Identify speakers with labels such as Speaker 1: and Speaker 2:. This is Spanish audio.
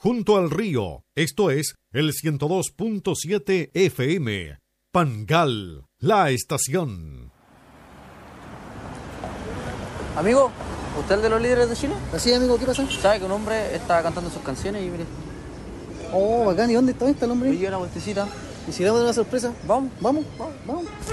Speaker 1: junto al río. Esto es el 102.7 FM. Pangal, la estación.
Speaker 2: Amigo, ¿usted es el de los líderes de Chile?
Speaker 3: Así, amigo, ¿qué pasa?
Speaker 2: ¿Sabe que un hombre está cantando sus canciones y mire?
Speaker 3: Oh, bacán, ¿y dónde está el hombre?
Speaker 2: Hoy llega una vueltecita.
Speaker 3: ¿Y si damos una sorpresa?
Speaker 2: Vamos.
Speaker 3: Vamos.